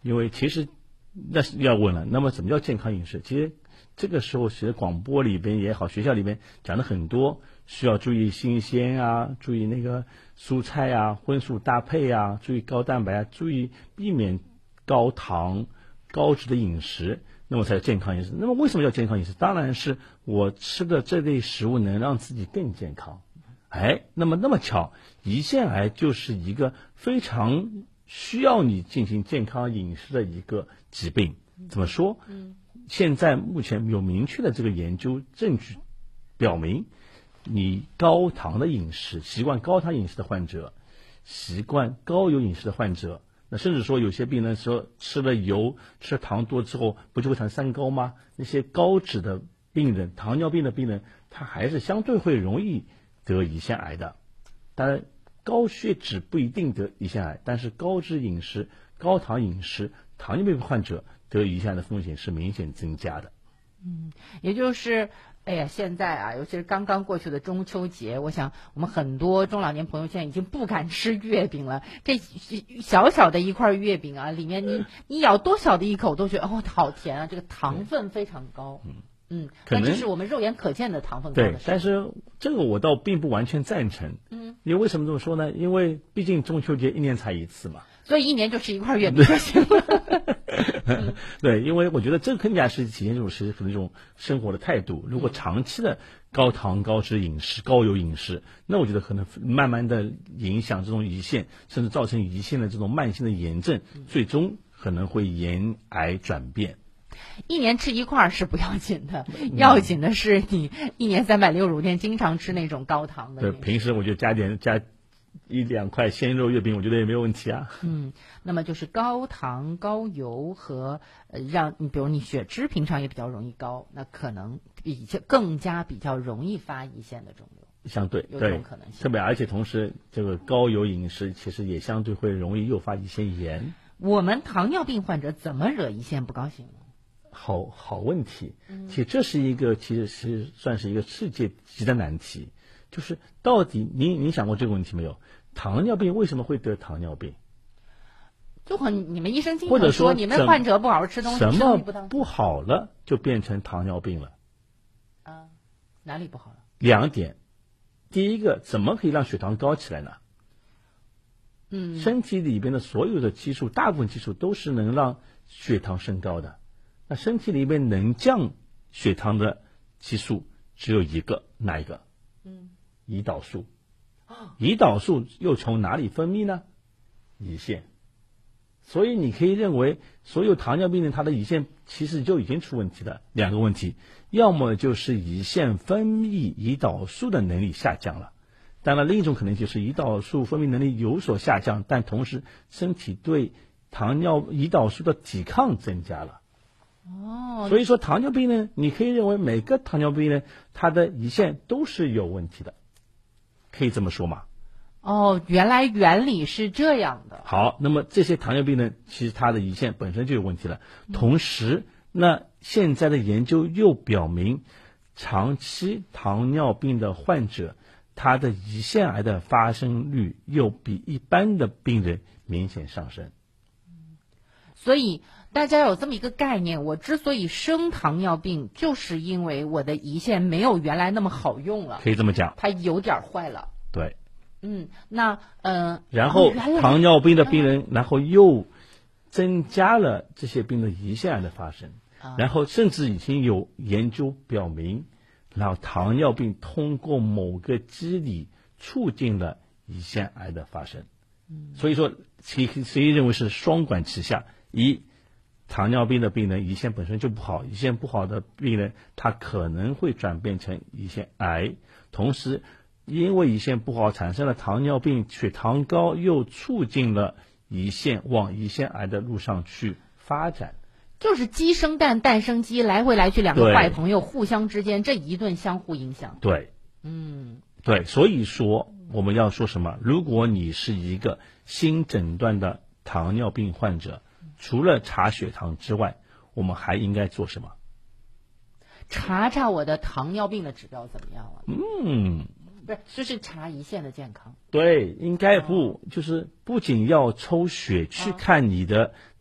因为其实那是要问了，那么什么叫健康饮食？其实这个时候其实广播里边也好，学校里边讲的很多，需要注意新鲜啊，注意那个蔬菜啊，荤素搭配啊，注意高蛋白啊，注意避免高糖高脂的饮食，那么才是健康饮食。那么为什么叫健康饮食？当然是我吃的这类食物能让自己更健康。那么巧，胰腺癌就是一个非常需要你进行健康饮食的一个疾病。怎么说？现在目前有明确的这个研究证据表明，你高糖的饮食，习惯高糖饮食的患者，习惯高油饮食的患者，那甚至说有些病人说吃了油吃了糖多之后不就会产生三高吗？那些高脂的病人，糖尿病的病人，他还是相对会容易得胰腺癌的。当然高血脂不一定得胰腺癌，但是高脂饮食高糖饮食糖尿病患者得胰腺癌的风险是明显增加的。 也就是现在啊，尤其是刚刚过去的中秋节，我想我们很多中老年朋友现在已经不敢吃月饼了。这小小的一块月饼啊，里面你咬多小的一口都觉得好甜啊，这个糖分非常高。那这是我们肉眼可见的糖分高的。 对，但是这个我倒并不完全赞成。因为为什么这么说呢？因为毕竟中秋节一年才一次嘛， 所以一年就吃一块月饼就行了。 对，因为我觉得这更加是体现这种可能这种生活的态度。如果长期的高糖高脂饮食高油饮食，那我觉得可能慢慢的影响这种胰腺，甚至造成胰腺的这种慢性的炎症，最终可能会沿癌转变。 一年吃一块是不要紧的，要紧的是你一年365天经常吃那种高糖的。 对，平时我就加一两块鲜肉月饼，我觉得也没有问题啊。 那么就是高糖高油和让你比如你血脂平常也比较容易高，那可能比较容易发胰腺的肿瘤。 相对有这种可能性， 特别而且同时这个高油饮食其实也相对会容易诱发胰腺炎。 我们糖尿病患者怎么惹胰腺不高兴呢？ 好问题。其实这是一个其实是算是一个世界级的难题，就是到底您想过这个问题没有？糖尿病为什么会得糖尿病？ 就和你们医生经常或者说你们患者不好好吃东西， 什么不好了就变成糖尿病了？ 哪里不好了 ？2点。第一个，怎么可以让血糖高起来呢？身体里边的所有的激素，大部分激素都是能让血糖升高的。那身体里面能降血糖的激素只有一个，哪一个？胰岛素。胰岛素又从哪里分泌呢？胰腺。所以你可以认为所有糖尿病人他的胰腺其实就已经出问题了。2个问题，要么就是胰腺分泌胰岛素的能力下降了，当然另一种可能就是胰岛素分泌能力有所下降，但同时身体对胰岛素的抵抗增加了。所以说糖尿病呢，你可以认为每个糖尿病人他的胰腺都是有问题的，可以这么说吗？ 原来原理是这样的。 好，那么这些糖尿病人其实他的胰腺本身就有问题了。同时那现在的研究又表明，长期糖尿病的患者他的胰腺癌的发生率又比一般的病人明显上升。 所以大家有这么一个概念，我之所以生糖尿病，就是因为我的胰腺没有原来那么好用了， 可以这么讲， 它有点坏了。 对。 然后糖尿病的病人，然后又增加了这些病人胰腺癌的发生，然后甚至已经有研究表明，然后糖尿病通过某个机理促进了胰腺癌的发生。所以说可以认为是双管齐下。糖尿病的病人胰腺本身就不好，胰腺不好的病人他可能会转变成胰腺癌，同时因为胰腺不好产生了糖尿病，血糖高又促进了胰腺往胰腺癌的路上去发展。 就是鸡生蛋，蛋生鸡，来回来去两个坏朋友互相之间这一顿相互影响。 对，对，所以说我们要说什么？如果你是一个新诊断的糖尿病患者，除了查血糖之外，我们还应该做什么？ 查查我的糖尿病的指标怎么样了？不是，就是查胰腺的健康。 对，应该就是不仅要抽血去看你的